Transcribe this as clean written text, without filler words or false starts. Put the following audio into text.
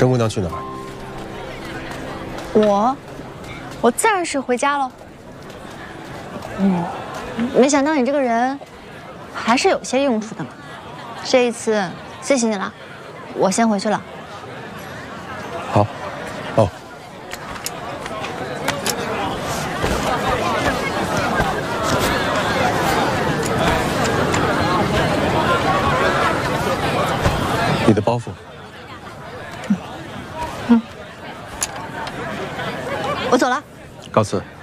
郑姑娘去哪儿？ 我自然是回家喽。没想到你这个人还是有些用处的嘛。这一次谢谢你了，我先回去了。 好，哦。你的包袱。 我走了。 告辞。